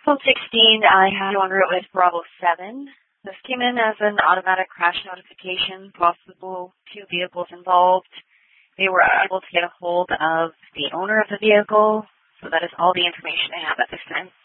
Phone 16, I had you en route with Bravo 7. This came in as an automatic crash notification, possible 2 vehicles involved. They were able to get a hold of the owner of the vehicle, so that is all the information I have at this time.